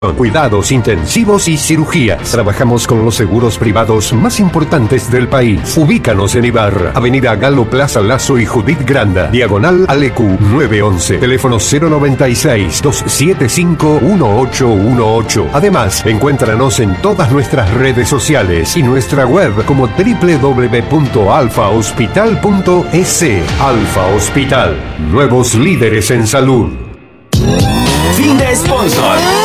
Cuidados intensivos y cirugías. Trabajamos con los seguros privados más importantes del país. Ubícanos en Ibarra, Avenida Galo, Plaza Lazo y Judith Granda, diagonal Alecu 911, teléfono 096-275-1818. Además, encuéntranos en todas nuestras redes sociales y nuestra web como www.alfahospital.es. Alfa Hospital, nuevos líderes en salud. Fin de sponsor.